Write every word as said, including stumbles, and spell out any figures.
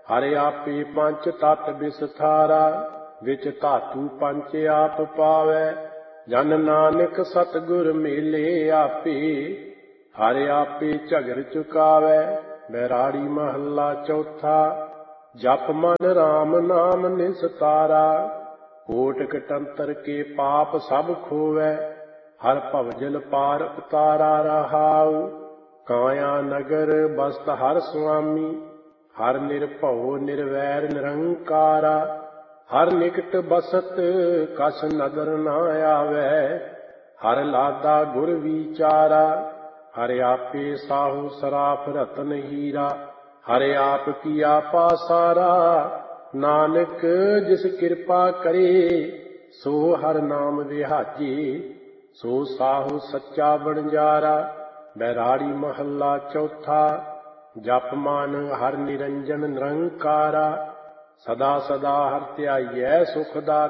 ਹਰਿ ਆਪੇ ਪੰਚ ਤਤ ਵਿਸਥਾਰਾ, ਵਿੱਚ ਧਾਤੂ ਪੰਚ ਆਪ ਪਾਵੈ। ਜਨ ਨਾਨਕ ਸਤਿਗੁਰ ਮੇਲੇ ਆਪੇ, ਹਰਿ ਆਪੇ ਝਗਰ ਚੁਕਾਵੈ। ਬੈਰਾੜੀ ਮਹੱਲਾ ਚੌਥਾ। ਜਪ ਮਨ ਰਾਮ ਨਾਮ ਨਿਸਤਾਰਾ, ਕੋਟ ਕਟੰਤਰ ਕੇ ਪਾਪ ਸਭ ਖੋਵੈ। ਹਰ ਭਵਜਲ ਪਾਰ ਉਤਾਰਾ ਰਹਾਉ, ਕਾਇਆ ਨਗਰ ਬਸਤ ਹਰ ਸੁਆਮੀ। ਹਰ ਨਿਰਭਉ ਨਿਰਵੈਰ ਨਿਰੰਕਾਰਾ, ਹਰ ਨਿਕਟ ਬਸਤ ਕਛ ਨਦਰ ਨਾ ਆਵੈ। ਹਰ ਲਾਦਾ ਗੁਰ ਵਿਚਾਰਾ, ਹਰਿ ਆਪੇ ਸਾਹੂ ਸਰਾਫ ਰਤਨ ਹੀਰਾ। ਹਰਿ ਆਪ ਕੀਆ ਪਾਸਾਰਾ, ਨਾਨਕ ਜਿਸ ਕਿਰਪਾ ਕਰੇ। ਸੋ ਹਰ ਨਾਮ ਵਿਹਾਜੇ, ਸੋ ਸਾਹੂ ਸੱਚਾ ਬਣਜਾਰਾ। ਬੈਰਾੜੀ ਮਹੱਲਾ ਚੌਥਾ। ਜਪ ਮਨ ਹਰ ਨਿਰੰਜਨ ਨਿਰੰਕਾਰਾ, ਸਦਾ ਸਦਾ ਹਰ ਧਿਆਈਐ ਸੁਖ ਦਾ